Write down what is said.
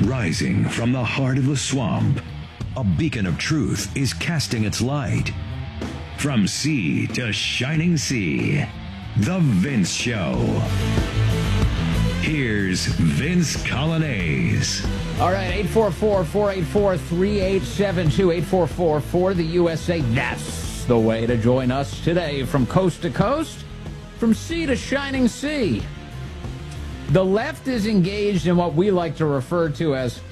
Rising from the heart of the swamp, a beacon of truth is casting its light. From sea to shining sea, The Vince Show. Here's Vince Coglianese. All right, 844-484-3872, 844-4 the USA. That's the way to join us today from coast to coast, from sea to shining sea. The left is engaged in what we like to refer to as